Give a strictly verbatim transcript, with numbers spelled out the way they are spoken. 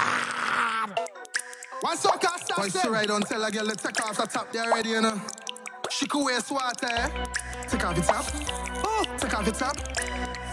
One soca stop. Boy, she right on tell a girl to take off the top there already, you know. She could wear sweater, eh? Take off the top. Oh, take off the top.